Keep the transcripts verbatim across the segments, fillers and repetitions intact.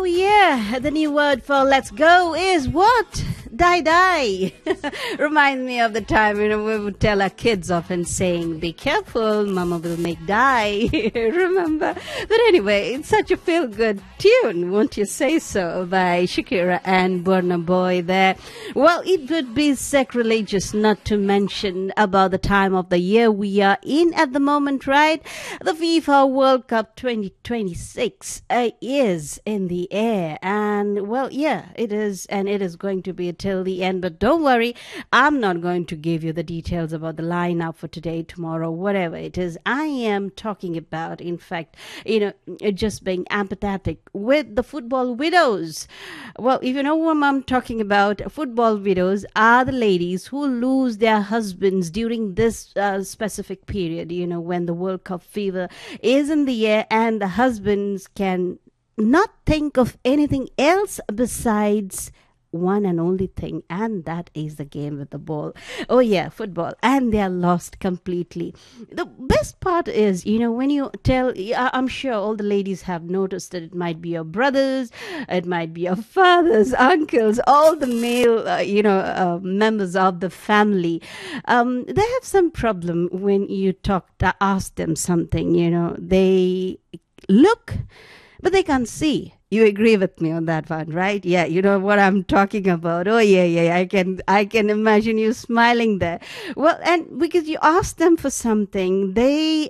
yeah, the new word for let's go is what? Die die. Reminds me of the time, you know, we would tell our kids often saying, be careful, mama will make die. Remember? But anyway, it's such a feel-good tune, won't you say so, by Shakira and Burna Boy there. Well, it would be sacrilegious not to mention about the time of the year we are in at the moment, right? The FIFA World Cup twenty twenty-six uh, is in the air, and well, yeah, it is, and it is going to be till the end. But don't worry, I'm not going to give you the details about the lineup for today, tomorrow, whatever it is. I am talking about, in fact, you know, just being empathetic with the football widows. Well, if you know what I'm talking about, football widows are the ladies who lose their husbands during this uh, specific period, you know, when the World Cup fever is in the air and the husbands can not think of anything else besides one and only thing, and that is the game with the ball. Oh yeah, football. And they are lost completely. The best part is, you know, when you tell, I'm sure all the ladies have noticed that it might be your brothers, it might be your fathers, uncles, all the male, uh, you know, uh, members of the family. Um, they have some problem when you talk, to ask them something, you know, they look, but they can't see. You agree with me on that one, right? Yeah, you know what I'm talking about. Oh, yeah, yeah, I can, I can imagine you smiling there. Well, and because you ask them for something, they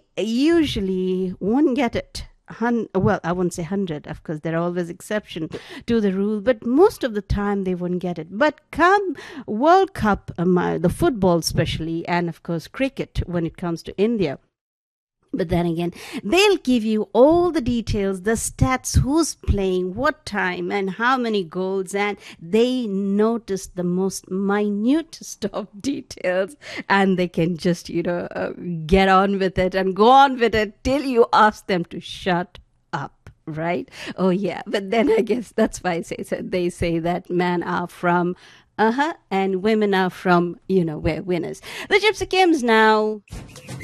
usually won't get it. Hun- well, I won't say hundred, of course, there are always exceptions to the rule, but most of the time they won't get it. But come World Cup, um, uh, the football especially, and of course cricket when it comes to India. But then again, they'll give you all the details, the stats, who's playing, what time, and how many goals. And they notice the most minutest of details. And they can just, you know, uh, get on with it and go on with it till you ask them to shut up. Right? Oh, yeah. But then I guess that's why I say, so they say that men are from uh-huh, and women are from, you know, we're winners. The Gypsy Kims now.